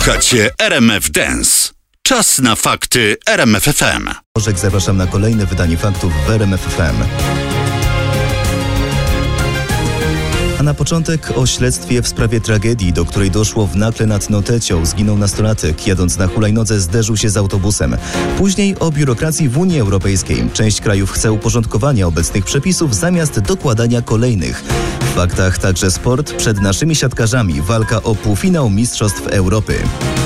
Słuchacie RMF Dance. Czas na fakty RMF FM. Zapraszam na kolejne wydanie faktów w RMF FM. A na początek o śledztwie w sprawie tragedii, do której doszło w Nakle nad Notecią. Zginął nastolatek. Jadąc na hulajnodze zderzył się z autobusem. Później o biurokracji w Unii Europejskiej. Część krajów chce uporządkowania obecnych przepisów zamiast dokładania kolejnych. W faktach także sport. Przed naszymi siatkarzami walka o półfinał Mistrzostw Europy.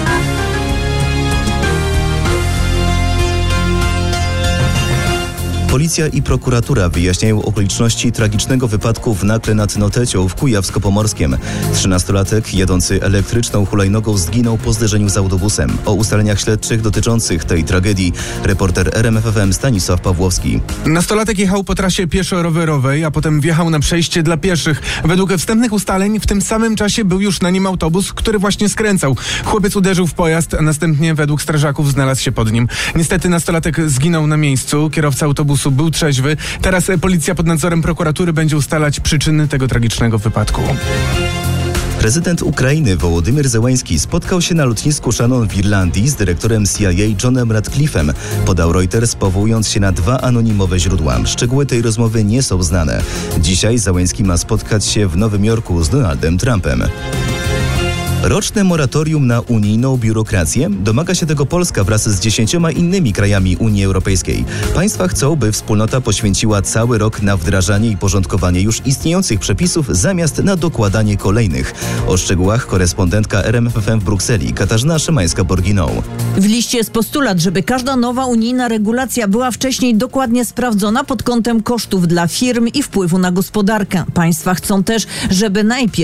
Policja i prokuratura wyjaśniają okoliczności tragicznego wypadku w Nakle nad Notecią w Kujawsko-Pomorskiem. 13-latek jadący elektryczną hulajnogą zginął po zderzeniu z autobusem. O ustaleniach śledczych dotyczących tej tragedii reporter RMF FM Stanisław Pawłowski. Nastolatek jechał po trasie pieszo-rowerowej, a potem wjechał na przejście dla pieszych. Według wstępnych ustaleń w tym samym czasie był już na nim autobus, który właśnie skręcał. Chłopiec uderzył w pojazd, a następnie według strażaków znalazł się pod nim. Niestety nastolatek zginął na miejscu. Kierowca autobusu był trzeźwy. Teraz policja pod nadzorem prokuratury będzie ustalać przyczyny tego tragicznego wypadku. Prezydent Ukrainy Wołodymyr Zełański spotkał się na lotnisku Shannon w Irlandii z dyrektorem CIA Johnem Ratcliffe'em, podał Reuters, powołując się na 2 anonimowe źródła. Szczegóły tej rozmowy nie są znane. Dzisiaj Zełański ma spotkać się w Nowym Jorku z Donaldem Trumpem. Roczne moratorium na unijną biurokrację? Domaga się tego Polska wraz z 10 innymi krajami Unii Europejskiej. Państwa chcą, by wspólnota poświęciła cały rok na wdrażanie i porządkowanie już istniejących przepisów zamiast na dokładanie kolejnych. O szczegółach korespondentka RMF FM w Brukseli Katarzyna Szymańska-Borginą. W liście jest postulat, żeby każda nowa unijna regulacja była wcześniej dokładnie sprawdzona pod kątem kosztów dla firm i wpływu na gospodarkę. Państwa chcą też, żeby najpierw